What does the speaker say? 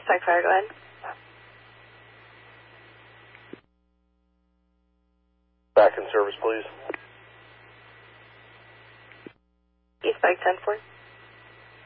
Tech Fire, go ahead. Back in service, please. East Bike 10-4.